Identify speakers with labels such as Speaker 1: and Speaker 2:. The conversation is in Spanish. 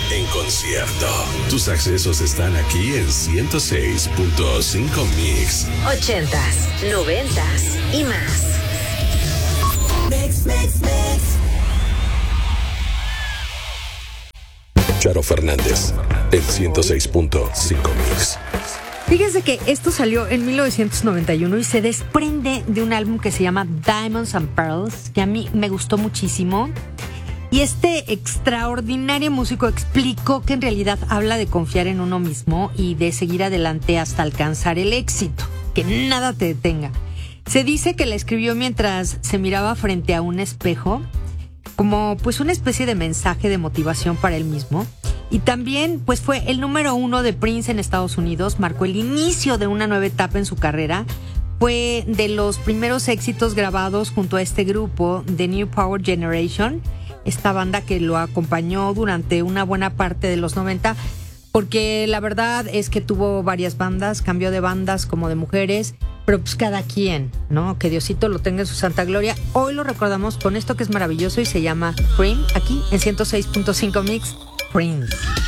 Speaker 1: en concierto. Tus accesos están aquí en 106.5 Mix.
Speaker 2: 80s, 90s y más.
Speaker 3: Mix.
Speaker 1: Charo Fernández, el 106.5 Mix.
Speaker 4: Fíjense que esto salió en 1991 y se desprende de un álbum que se llama Diamonds and Pearls, que a mí me gustó muchísimo. Y este extraordinario músico explicó que en realidad habla de confiar en uno mismo y de seguir adelante hasta alcanzar el éxito, que nada te detenga. Se dice que la escribió mientras se miraba frente a un espejo, como pues una especie de mensaje de motivación para él mismo. Y también pues fue el número 1 de Prince en Estados Unidos, marcó el inicio de una nueva etapa en su carrera. Fue de los primeros éxitos grabados junto a este grupo, The New Power Generation, esta banda que lo acompañó durante una buena parte de los 90, porque la verdad es que tuvo varias bandas, cambió de bandas como de mujeres, pero pues cada quien, ¿no? Que Diosito lo tenga en su santa gloria. Hoy lo recordamos con esto que es maravilloso y se llama Cream, aquí en 106.5 Mix, Prince.